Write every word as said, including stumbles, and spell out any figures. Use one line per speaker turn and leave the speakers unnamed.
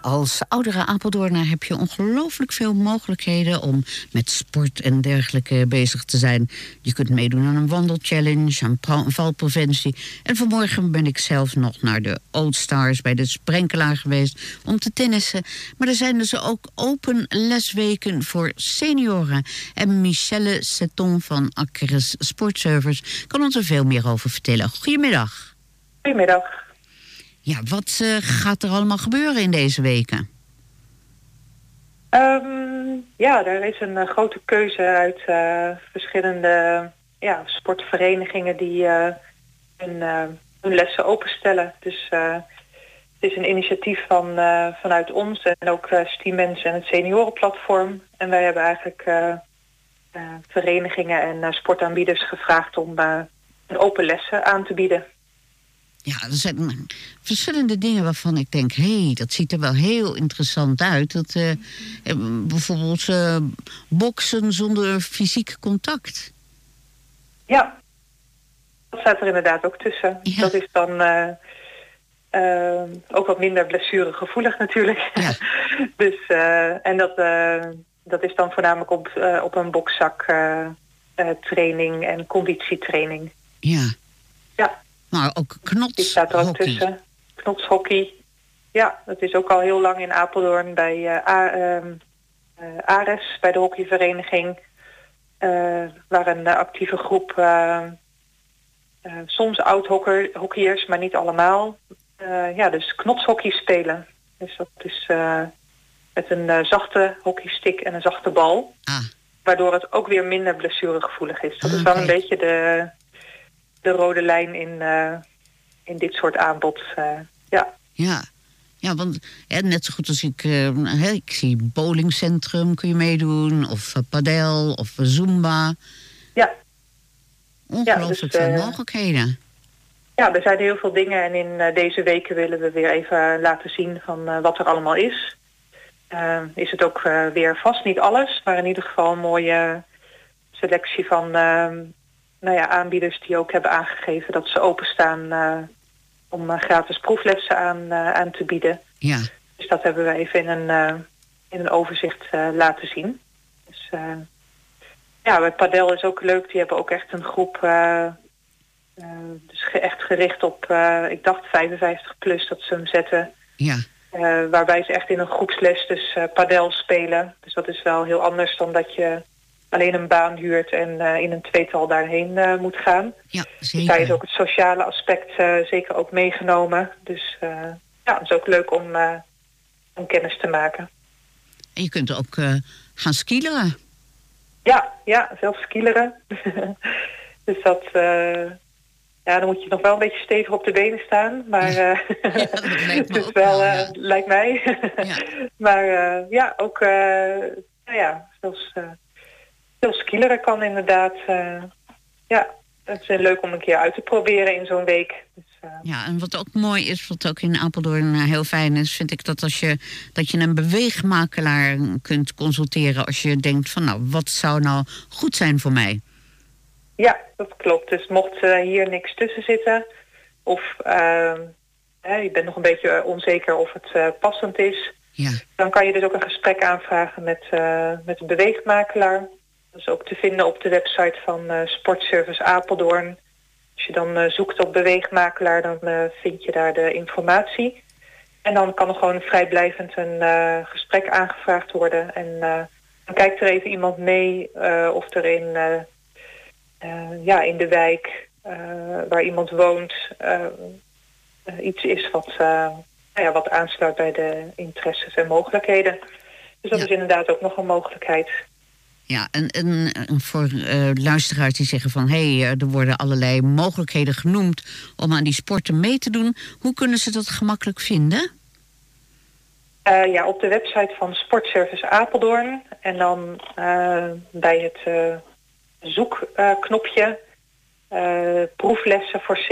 Als oudere Apeldoorner heb je ongelooflijk veel mogelijkheden om met sport en dergelijke bezig te zijn. Je kunt meedoen aan een wandelchallenge, aan pra- valpreventie. En vanmorgen ben ik zelf nog naar de Old Stars bij de Sprenkelaar geweest om te tennissen. Maar er zijn dus ook open lesweken voor senioren. En Michelle Seton van Ackeres Sportservice kan ons er veel meer over vertellen. Goedemiddag.
Goedemiddag.
Ja, wat uh, gaat er allemaal gebeuren in deze weken?
Um, ja, er is een uh, grote keuze uit uh, verschillende ja, sportverenigingen die uh, hun, uh, hun lessen openstellen. Dus uh, het is een initiatief van, uh, vanuit ons en ook uh, Stiemens en het seniorenplatform. En wij hebben eigenlijk uh, uh, verenigingen en uh, sportaanbieders gevraagd om uh, een open lessen aan te bieden.
Ja, er zijn verschillende dingen waarvan ik denk, hé, hey, dat ziet er wel heel interessant uit. Dat, uh, bijvoorbeeld uh, boksen zonder fysiek contact.
Ja, dat staat er inderdaad ook tussen. Ja. Dat is dan uh, uh, ook wat minder blessuregevoelig natuurlijk. Ja. dus, uh, en dat, uh, dat is dan voornamelijk op, uh, op een bokzak uh, uh, training en conditietraining.
Ja.
Ja.
Maar ook knotshockey.
Die staat er ook tussen. Knotshockey. Ja, dat is ook al heel lang in Apeldoorn bij uh, A, uh, uh, Ares, bij de hockeyvereniging. Uh, waar een uh, actieve groep, uh, uh, soms oud-hockeyers, maar niet allemaal. Uh, ja, dus knotshockey spelen. Dus dat is uh, met een uh, zachte hockeystick en een zachte bal.
Ah.
Waardoor het ook weer minder blessuregevoelig is. Dat
ah,
is wel
okay.
een beetje de... de rode lijn in, uh, in dit soort aanbod, uh, ja.
Ja, ja, want ja, net zo goed als ik... Uh, he, ik zie bowlingcentrum, kun je meedoen, of uh, padel, of uh, zumba.
Ja.
Ongelooflijk
ja, dus,
veel
uh,
mogelijkheden.
Ja, er zijn heel veel dingen en in uh, deze weken willen we weer even laten zien van uh, wat er allemaal is. Uh, is het ook uh, weer vast niet alles, maar in ieder geval een mooie selectie van... Uh, Nou ja, aanbieders die ook hebben aangegeven dat ze openstaan uh, om uh, gratis proeflessen aan, uh, aan te bieden.
Ja.
Dus dat hebben we even in een, uh, in een overzicht uh, laten zien. Dus uh, ja, bij Padel is ook leuk. Die hebben ook echt een groep, uh, uh, dus ge- echt gericht op, uh, ik dacht vijfenvijftig plus dat ze hem zetten.
Ja.
Uh, waarbij ze echt in een groepsles dus uh, Padel spelen. Dus dat is wel heel anders dan dat je... alleen een baan huurt en uh, in een tweetal daarheen uh, moet gaan.
Ja, zeker.
Dus daar is ook het sociale aspect uh, zeker ook meegenomen. Dus uh, ja, het is ook leuk om, uh, om kennis te maken.
En je kunt ook uh, gaan skileren.
Ja, ja, zelfs skileren. dus dat... Uh, ja, dan moet je nog wel een beetje stevig op de benen staan. Maar uh,
ja, dat lijkt me
dus
ook
wel,
wel,
uh,
ja.
lijkt mij.
ja.
Maar uh, ja, ook... Uh, nou ja, zelfs... Uh, Veel skileren kan inderdaad. Uh, ja, het is leuk om een keer uit te proberen in zo'n week. Dus, uh...
Ja, en wat ook mooi is, wat ook in Apeldoorn uh, heel fijn is... vind ik dat als je, dat je een beweegmakelaar kunt consulteren... als je denkt van, nou, wat zou nou goed zijn voor mij?
Ja, dat klopt. Dus mocht uh, hier niks tussen zitten... of uh, hè, je bent nog een beetje onzeker of het uh, passend is...
Ja.
Dan kan je dus ook een gesprek aanvragen met, uh, met een beweegmakelaar... Dat is ook te vinden op de website van uh, Sportservice Apeldoorn. Als je dan uh, zoekt op beweegmakelaar, dan uh, vind je daar de informatie. En dan kan er gewoon vrijblijvend een uh, gesprek aangevraagd worden. En uh, dan kijkt er even iemand mee uh, of er in, uh, uh, ja, in de wijk uh, waar iemand woont... Uh, uh, iets is wat, uh, nou ja, wat aansluit bij de interesses en mogelijkheden. Dus dat
ja.
is inderdaad ook nog een mogelijkheid...
Ja, en, en, en voor uh, luisteraars die zeggen van... hé, hey, er worden allerlei mogelijkheden genoemd om aan die sporten mee te doen. Hoe kunnen ze dat gemakkelijk vinden?
Uh, ja, op de website van Sportservice Apeldoorn. En dan uh, bij het uh, zoekknopje uh, proeflessen voor